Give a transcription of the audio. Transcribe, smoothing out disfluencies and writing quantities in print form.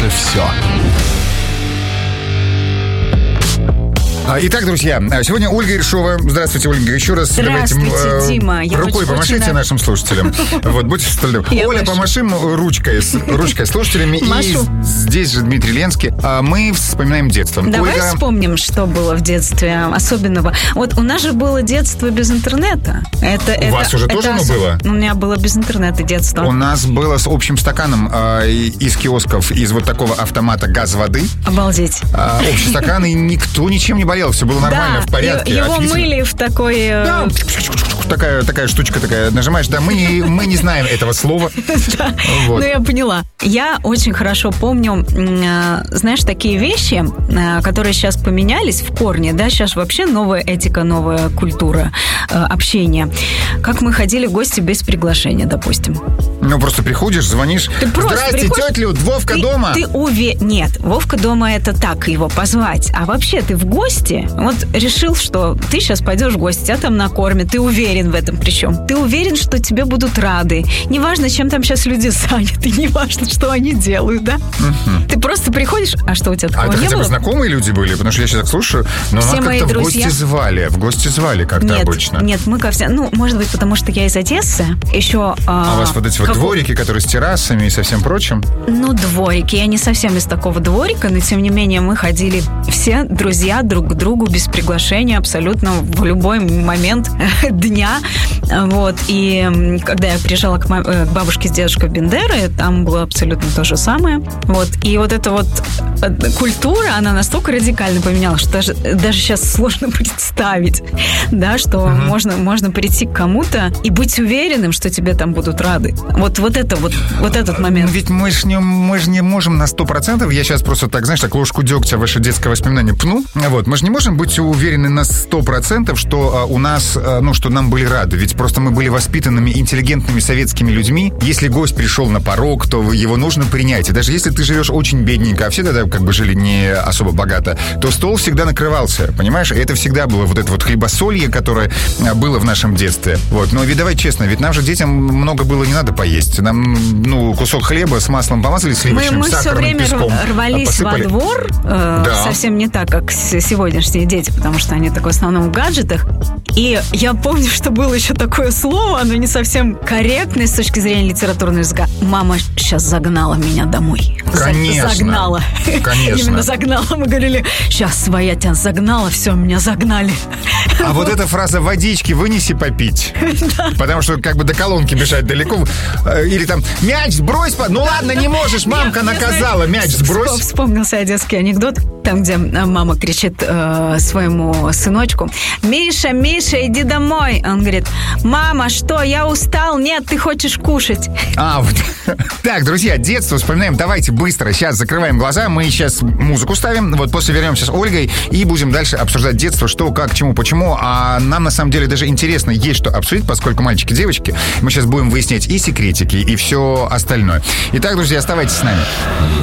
наше все. Итак, друзья, сегодня Ольга Ершова. Здравствуйте, Ольга, еще раз. Здравствуйте, Дима. Рукой помашите нашим слушателям. Вот, будьте столь. Оля, помашим ручкой слушателями. И здесь же Дмитрий Ленский. Мы вспоминаем детство. Давай вспомним, что было в детстве особенного. Вот у нас же было детство без интернета. У вас уже тоже было? У меня было без интернета детство. У нас было с общим стаканом из киосков, из вот такого автомата газ-воды. Обалдеть. Общий стакан, и никто ничем не болел, все было нормально, в порядке. Его мыли в такой... Да, такая штучка такая, нажимаешь, да, мы не знаем этого слова. Ну, я поняла. Я очень хорошо помню, знаешь, такие вещи, которые сейчас поменялись в корне, да, сейчас вообще новая этика, новая культура общения. Как мы ходили в гости без приглашения, допустим. Ну, просто приходишь, звонишь. Здрасте, тетя Люд, Вовка дома? Нет, Вовка дома — это так, его позвать. А вообще ты в гости, вот решил, что ты сейчас пойдешь в гости, тебя там накормят, ты уверен в этом причем. Ты уверен, что тебе будут рады. Неважно, чем там сейчас люди заняты, неважно, что они делают, да? Угу. Ты просто приходишь, а что у тебя такого не было? А это хотя бы знакомые люди были? Потому что я сейчас так слушаю, но все нас как-то в гости звали как-то обычно. Нет, мы ко всем, может быть, потому что я из Одессы, еще... А у вас вот эти вот дворики, которые с террасами и со всем прочим? Дворики. Я не совсем из такого дворика, но тем не менее мы ходили все друзья друг к другу без приглашения абсолютно в любой момент дня. Вот. И когда я приезжала к бабушке с дедушкой в Бендеры, там было абсолютно то же самое. Вот. И вот эта вот культура, она настолько радикально поменялась, что даже сейчас сложно представить, да, что можно прийти к кому-то и быть уверенным, что тебе там будут рады. Вот этот момент. Ведь мы же не можем на 100%, я сейчас просто так, знаешь, так ложку дегтя в ваше детское воспоминание пну, вот, мы же не можем быть уверены на 100%, что у нас, что нам были рады, ведь просто мы были воспитанными, интеллигентными советскими людьми. Если гость пришел на порог, то его нужно принять. И даже если ты живешь очень бедненько, а все тогда как бы жили не особо богато, то стол всегда накрывался, понимаешь? И это всегда было вот это вот хлебосолье, которое было в нашем детстве. Вот. Но ведь давай честно, ведь нам же детям много было не надо поесть. Нам, кусок хлеба с маслом помазали, сливочным, сахарным, песком. Мы все время рвались во двор, совсем не так, как сегодняшние дети, потому что они так в основном в гаджетах. И я помню, что было еще такое слово, оно не совсем корректное с точки зрения литературного языка. Мама сейчас загнала меня домой. Конечно. Загнала. Конечно. Именно загнала. Мы говорили, сейчас своя тебя загнала, все, меня загнали. А вот эта фраза «водички вынеси попить». Потому что как бы до колонки бежать далеко. Или там «мяч сбрось». Ну ладно, не можешь, мамка наказала, мяч сбрось. Вспомнился одесский анекдот, там, где мама кричит своему сыночку: «Миша, иди домой». Он говорит: «Мама, что, я устал? Нет, ты хочешь кушать». Вот. Так, друзья, детство вспоминаем. Давайте быстро сейчас закрываем глаза. Мы сейчас музыку ставим. Вот после вернемся с Ольгой и будем дальше обсуждать детство, что, как, чему, почему. А нам на самом деле даже интересно есть что обсудить, поскольку мальчики, девочки. Мы сейчас будем выяснять и секретики, и все остальное. Итак, друзья, оставайтесь с нами.